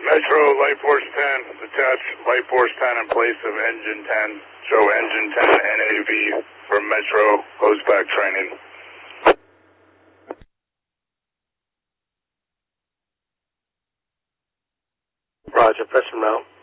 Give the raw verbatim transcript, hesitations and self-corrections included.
Metro, Light Force ten, attach Light Force ten in place of Engine ten. Show Engine ten N A V for Metro post-back training. Roger, press him out.